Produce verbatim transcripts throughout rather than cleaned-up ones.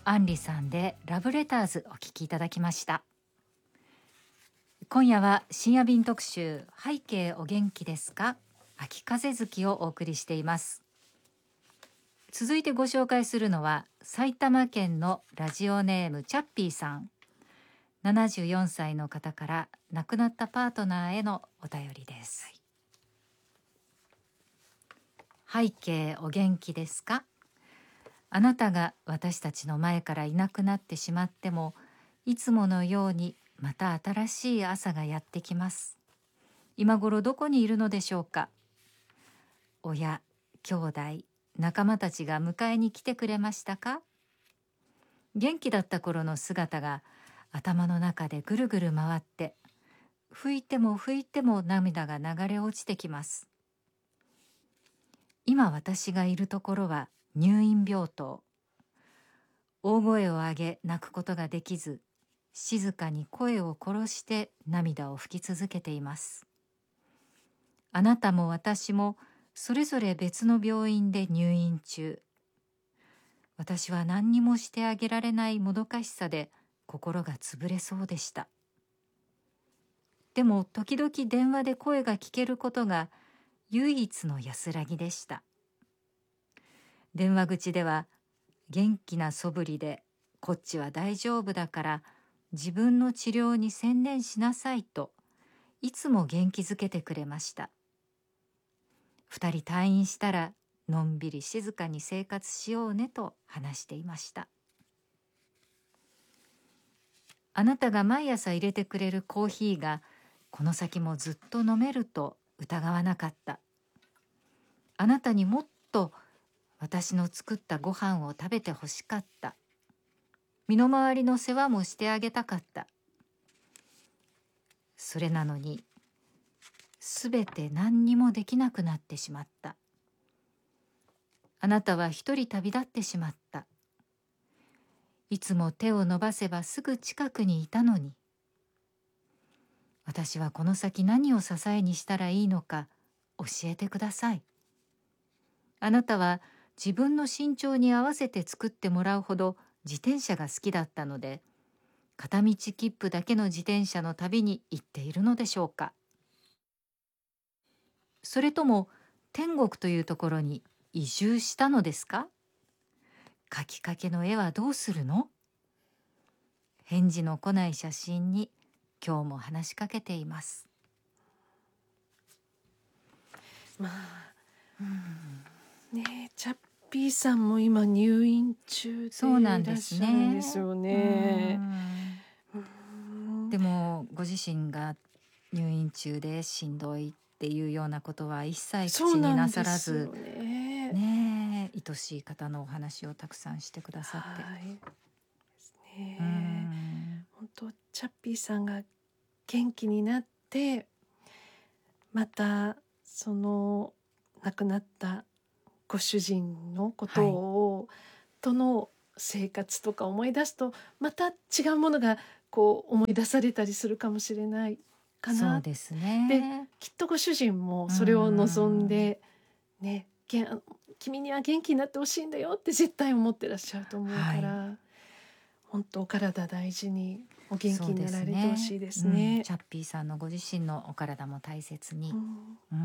アンリさんでラブレターズお聞きいただきました。今夜は深夜便特集、背景お元気ですか、秋風月をお送りしています。続いてご紹介するのは埼玉県のラジオネームチャッピーさん、ななじゅうよんさいの方から亡くなったパートナーへのお便りです。背景お元気ですか。あなたが私たちの前からいなくなってしまっても、いつものようにまた新しい朝がやってきます。今頃どこにいるのでしょうか。親、兄弟、仲間たちが迎えに来てくれましたか。元気だった頃の姿が頭の中でぐるぐる回って、拭いても拭いても涙が流れ落ちてきます。今私がいるところは入院病棟。大声を上げ泣くことができず、静かに声を殺して涙を拭き続けています。あなたも私もそれぞれ別の病院で入院中。私は何にもしてあげられないもどかしさで心が潰れそうでした。でも時々電話で声が聞けることが唯一の安らぎでした。電話口では元気な素振りで、こっちは大丈夫だから自分の治療に専念しなさいといつも元気づけてくれました。二人退院したらのんびり静かに生活しようねと話していました。あなたが毎朝入れてくれるコーヒーがこの先もずっと飲めると疑わなかった。あなたにもっと私の作ったご飯を食べてほしかった。身の回りの世話もしてあげたかった。それなのにすべて何にもできなくなってしまった。あなたは一人旅立ってしまった。いつも手を伸ばせばすぐ近くにいたのに。私はこの先何を支えにしたらいいのか教えてください。あなたは自分の身長に合わせて作ってもらうほど自転車が好きだったので、片道切符だけの自転車の旅に行っているのでしょうか。それとも天国というところに移住したのですか。描きかけの絵はどうするの。返事の来ない写真に今日も話しかけています。 まあ、うん、ねえ、チャッピーさんも今入院中でいらっしゃるんですよね。 でもご自身が入院中でしんどいっていうようなことは一切口になさらず、 ね, ねえ、愛しい方のお話をたくさんしてくださって、 はいですね、本当チャッピーさんが元気になって、またその亡くなったご主人のことを、はい、との生活とか思い出すとまた違うものがこう思い出されたりするかもしれないかな。 そうですね。 できっとご主人もそれを望んで、ね、君には元気になってほしいんだよって絶対思ってらっしゃると思うから、はい、本当お体大事にお元気になられてほしいですね。 そうですね、うん、チャッピーさんのご自身のお体も大切に、うんうん、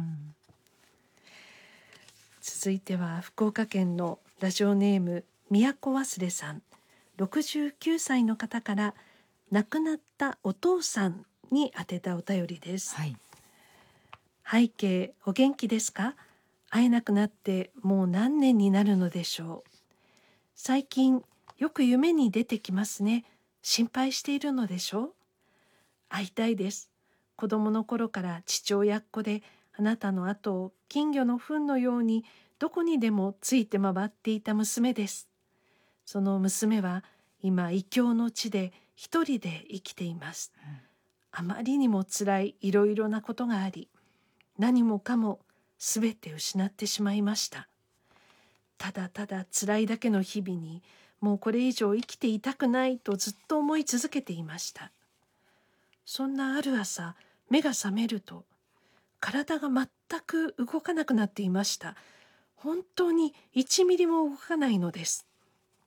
続いては福岡県のラジオネーム都忘れさん、ろくじゅうきゅうさいの方から亡くなったお父さんに宛てたお便りです。はい、背景お元気ですか。会えなくなってもう何年になるのでしょう。最近よく夢に出てきますね。心配しているのでしょう。会いたいです。子供の頃から父親っ子で、あなたの後を金魚の糞のようにどこにでもついて回っていた娘です。その娘は今異郷の地で一人で生きています。うん、あまりにも辛いいろいろなことがあり、何もかもすべて失ってしまいました。ただただ辛いだけの日々に、もうこれ以上生きていたくないとずっと思い続けていました。そんなある朝、目が覚めると体が全く動かなくなっていました。本当にいちミリも動かないのです。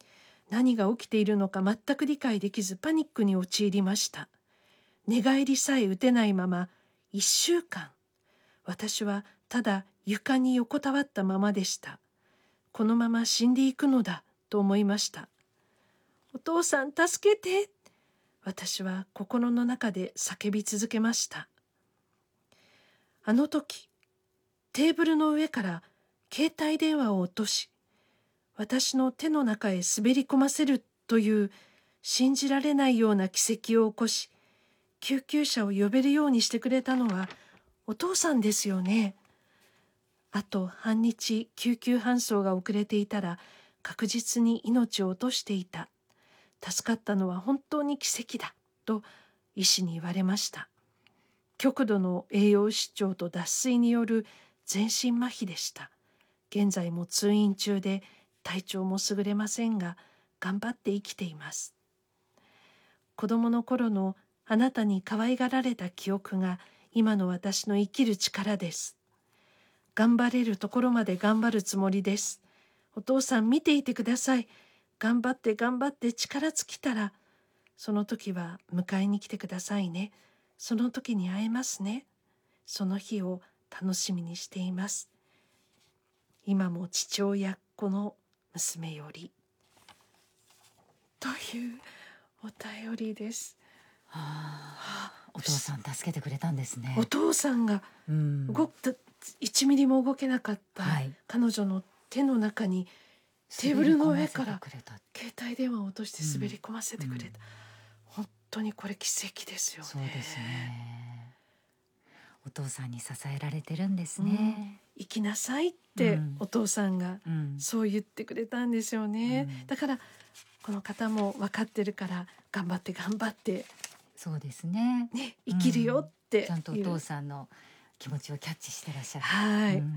何が起きているのか全く理解できずパニックに陥りました。寝返りさえ打てないままいっしゅうかん、私はただ床に横たわったままでした。このまま死んでいくのだと思いました。お父さん助けて、私は心の中で叫び続けました。あの時、テーブルの上から携帯電話を落とし、私の手の中へ滑り込ませるという信じられないような奇跡を起こし、救急車を呼べるようにしてくれたのはお父さんですよね。あと半日救急搬送が遅れていたら確実に命を落としていた。助かったのは本当に奇跡だと医師に言われました。極度の栄養失調と脱水による全身麻痺でした。現在も通院中で体調も優れませんが頑張って生きています。子供の頃のあなたに可愛がられた記憶が今の私の生きる力です。頑張れるところまで頑張るつもりです。お父さん見ていてください。頑張って頑張って力尽きたら、その時は迎えに来てくださいね。その時に会えますね。その日を楽しみにしています。今も父親子の娘より。というお便りです。 はあ、お父さん助けてくれたんですね。 お父さんが動く、うん、いちミリも動けなかった、はい、彼女の手の中にテーブルの上から携帯電話を落として滑り込ませてくれた、うんうん、本当にこれ奇跡ですよね。 そうですね。お父さんに支えられてるんですね、 うん、生きなさいってお父さんがそう言ってくれたんですよね、うん、だからこの方も分かってるから頑張って頑張ってそうですね、 ね、生きるよって、 うん、ちゃんとお父さんの気持ちをキャッチしてらっしゃる。 はい、うん、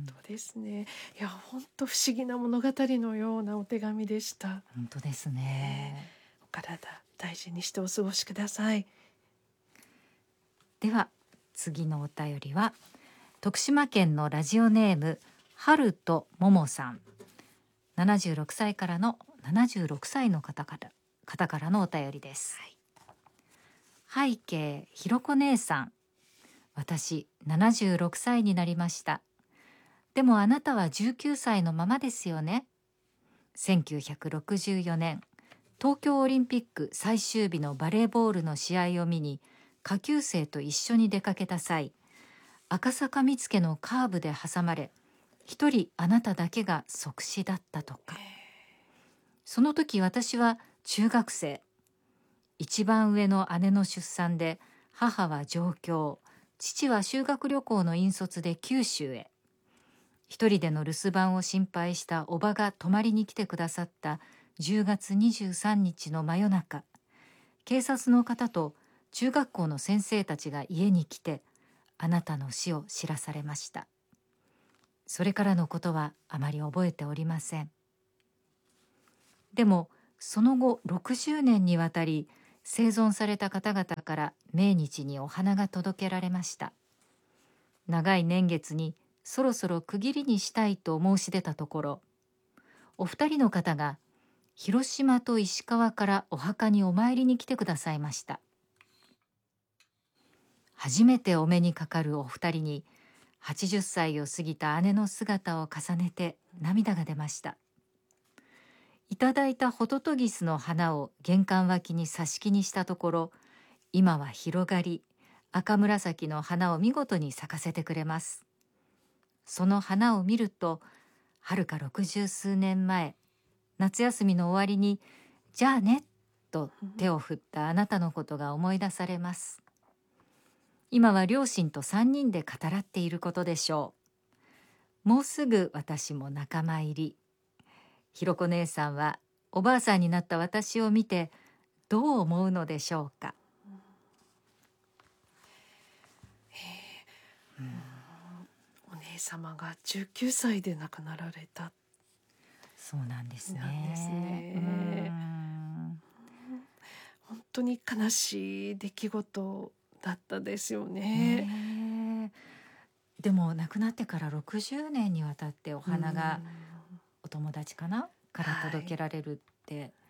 そうですね。いや本当不思議な物語のようなお手紙でした。 本当ですね、 お体大事にしてお過ごしください。 では次のお便りは徳島県のラジオネーム春とももさん、ななじゅうろくさいからのななじゅうろくさいの方から方からのお便りです、はい、背景ひろこ姉さん、私ななじゅうろくさいになりました。でもあなたはじゅうきゅうさいのままですよね。せんきゅうひゃくろくじゅうよねん東京オリンピック最終日のバレーボールの試合を見に下級生と一緒に出かけた際、赤坂見附のカーブで挟まれ、一人あなただけが即死だったとか。その時私は中学生、一番上の姉の出産で母は上京、父は修学旅行の引率で九州へ。一人での留守番を心配したおばが泊まりに来てくださったじゅうがつにじゅうさんにちの真夜中、警察の方と中学校の先生たちが家に来てあなたの死を知らされました。それからのことはあまり覚えておりません。でもその後ろくじゅうねんにわたり生存された方々から命日にお花が届けられました。長い年月にそろそろ区切りにしたいと申し出たところ、お二人の方が広島と石川からお墓にお参りに来てくださいました。初めてお目にかかるお二人にはちじゅっさいを過ぎた姉の姿を重ねて涙が出ました。いただいたホトトギスの花を玄関脇に挿し木にしたところ、今は広がり赤紫の花を見事に咲かせてくれます。その花を見ると、はるか六十数年前、夏休みの終わりにじゃあねと手を振ったあなたのことが思い出されます。今は両親と三人で語らっていることでしょう。もうすぐ私も仲間入り。ひろこ姉さんはおばあさんになった私を見てどう思うのでしょうか。 うん、お姉様がじゅうきゅうさいで亡くなられた。 そうなんですね。 なんですね。本当に悲しい出来事だったですよね。 ね、でも亡くなってからろくじゅうねんにわたってお花がお友達かなから届けられるって、はい、